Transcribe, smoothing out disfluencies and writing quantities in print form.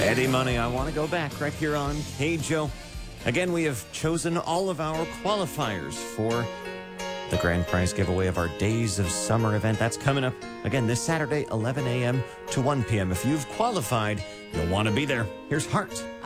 Eddie Money, I want to go back right here on Hey Joe. Again, we have chosen all of our qualifiers for the grand prize giveaway of our Days of Summer event. That's coming up again this Saturday, 11 a.m. to 1 p.m. If you've qualified, you'll want to be there. Here's Heart